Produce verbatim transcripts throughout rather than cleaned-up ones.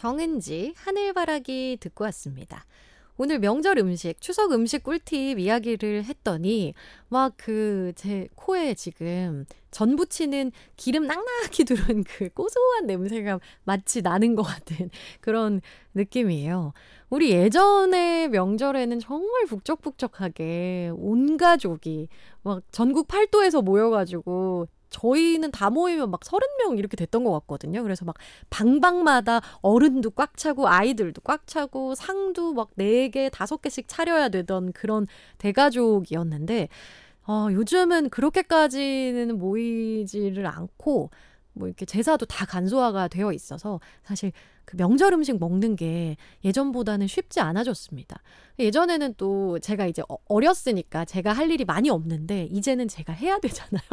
정은지 하늘바라기 듣고 왔습니다. 오늘 명절 음식, 추석 음식 꿀팁 이야기를 했더니 막 그 제 코에 지금 전 부치는 기름 낭낭하게 두른 그 고소한 냄새가 마치 나는 것 같은 그런 느낌이에요. 우리 예전에 명절에는 정말 북적북적하게 온 가족이 막 전국 팔도에서 모여가지고 저희는 다 모이면 막 서른 명 이렇게 됐던 것 같거든요. 그래서 막 방방마다 어른도 꽉 차고 아이들도 꽉 차고 상도 막 네 개, 다섯 개씩 차려야 되던 그런 대가족이었는데 어, 요즘은 그렇게까지는 모이지를 않고 뭐 이렇게 제사도 다 간소화가 되어 있어서 사실 그 명절 음식 먹는 게 예전보다는 쉽지 않아졌습니다. 예전에는 또 제가 이제 어- 어렸으니까 제가 할 일이 많이 없는데 이제는 제가 해야 되잖아요.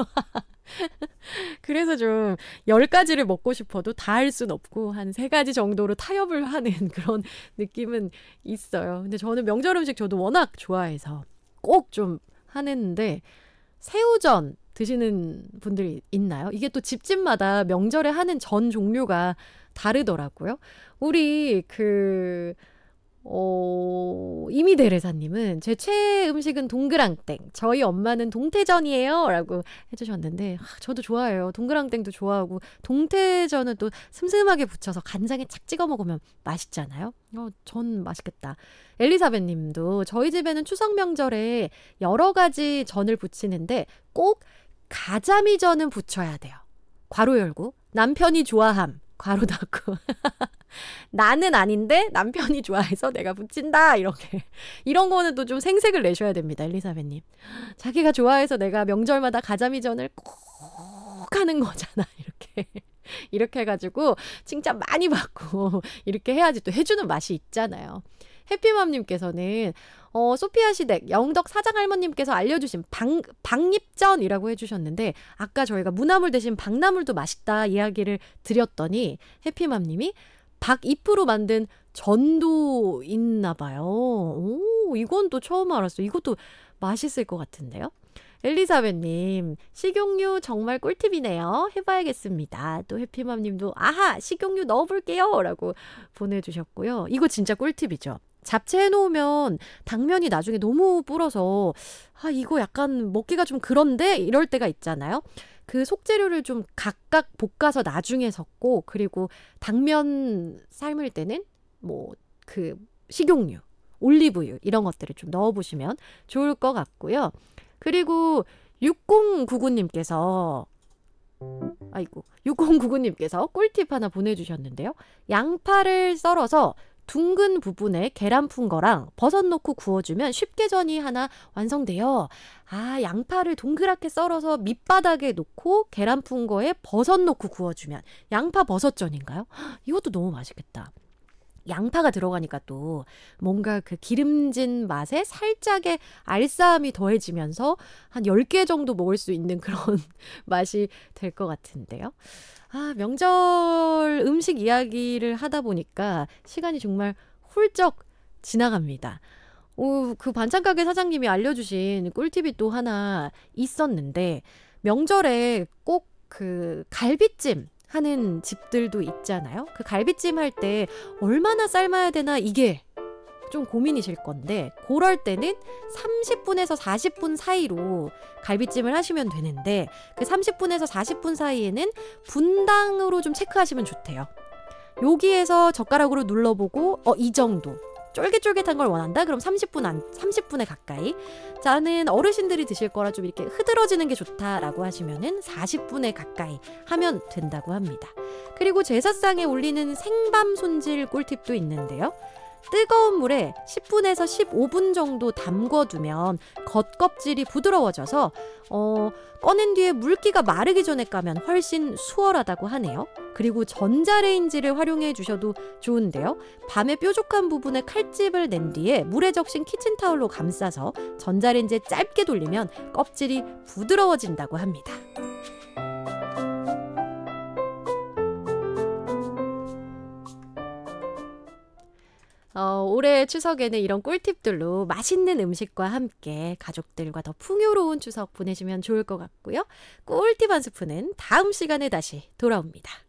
그래서 좀 열 가지를 먹고 싶어도 다 할 순 없고 한 세 가지 정도로 타협을 하는 그런 느낌은 있어요. 근데 저는 명절 음식 저도 워낙 좋아해서 꼭 좀 하는데 새우전 드시는 분들이 있나요? 이게 또 집집마다 명절에 하는 전 종류가 다르더라고요. 우리 그 어, 이미대레사님은 제 최애 음식은 동그랑땡. 저희 엄마는 동태전이에요. 라고 해주셨는데, 아, 저도 좋아해요. 동그랑땡도 좋아하고, 동태전은 또 슴슴하게 부쳐서 간장에 착 찍어 먹으면 맛있잖아요. 어, 전 맛있겠다. 엘리사벳 님도 저희 집에는 추석 명절에 여러 가지 전을 부치는데 꼭 가자미전은 부쳐야 돼요. 괄호 열고, 남편이 좋아함. 괄호 닫고. 나는 아닌데 남편이 좋아해서 내가 붙인다 이렇게 이런 거는 또 좀 생색을 내셔야 됩니다. 엘리사벳님 자기가 좋아해서 내가 명절마다 가자미전을 꼭 하는 거잖아 이렇게 이렇게 해가지고 칭찬 많이 받고 이렇게 해야지 또 해주는 맛이 있잖아요. 해피맘님께서는 어, 소피아 시댁 영덕 사장할머님께서 알려주신 방, 박잎전이라고 해주셨는데 아까 저희가 무나물 대신 박나물도 맛있다 이야기를 드렸더니 해피맘님이 박잎으로 만든 전도 있나 봐요. 오, 이건 또 처음 알았어요. 이것도 맛있을 것 같은데요. 엘리사벳님, 식용유 정말 꿀팁이네요. 해봐야겠습니다. 또 해피맘님도 아하 식용유 넣어볼게요 라고 보내주셨고요. 이거 진짜 꿀팁이죠. 잡채 해놓으면 당면이 나중에 너무 불어서 아 이거 약간 먹기가 좀 그런데 이럴 때가 있잖아요. 그 속재료를 좀 각각 볶아서 나중에 섞고 그리고 당면 삶을 때는 뭐 그 식용유, 올리브유 이런 것들을 좀 넣어보시면 좋을 것 같고요. 그리고 육공구구님께서 아이고 육공구구님께서 꿀팁 하나 보내주셨는데요. 양파를 썰어서 둥근 부분에 계란 푼 거랑 버섯 넣고 구워주면 쉽게 전이 하나 완성돼요. 아, 양파를 동그랗게 썰어서 밑바닥에 놓고 계란 푼 거에 버섯 넣고 구워주면 양파 버섯전인가요? 이것도 너무 맛있겠다. 양파가 들어가니까 또 뭔가 그 기름진 맛에 살짝의 알싸함이 더해지면서 한 열 개 정도 먹을 수 있는 그런 맛이 될 것 같은데요. 아, 명절 음식 이야기를 하다 보니까 시간이 정말 훌쩍 지나갑니다. 오, 그 반찬 가게 사장님이 알려주신 꿀팁이 또 하나 있었는데 명절에 꼭 그 갈비찜 하는 집들도 있잖아요. 그 갈비찜 할 때 얼마나 삶아야 되나 이게 좀 고민이실 건데 그럴 때는 삼십 분에서 사십 분 사이로 갈비찜을 하시면 되는데 그 삼십 분에서 사십 분 사이에는 분당으로 좀 체크하시면 좋대요. 여기에서 젓가락으로 눌러보고 어, 이 정도 쫄깃쫄깃한 걸 원한다? 그럼 삼십 분 안, 삼십 분에 가까이. 저는 어르신들이 드실 거라 좀 이렇게 흐드러지는 게 좋다라고 하시면은 사십 분에 가까이 하면 된다고 합니다. 그리고 제사상에 올리는 생밤 손질 꿀팁도 있는데요. 뜨거운 물에 십 분에서 십오 분 정도 담궈두면 겉껍질이 부드러워져서 어, 꺼낸 뒤에 물기가 마르기 전에 까면 훨씬 수월하다고 하네요. 그리고 전자레인지를 활용해 주셔도 좋은데요. 밤에 뾰족한 부분에 칼집을 낸 뒤에 물에 적신 키친타올로 감싸서 전자레인지에 짧게 돌리면 껍질이 부드러워진다고 합니다. 어, 올해 추석에는 이런 꿀팁들로 맛있는 음식과 함께 가족들과 더 풍요로운 추석 보내시면 좋을 것 같고요. 꿀팁 한 스푼은 다음 시간에 다시 돌아옵니다.